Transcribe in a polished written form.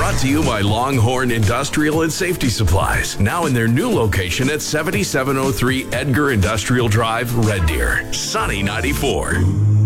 Brought to you by Longhorn Industrial and Safety Supplies. Now in their new location at 7703 Edgar Industrial Drive, Red Deer. Sunny 94.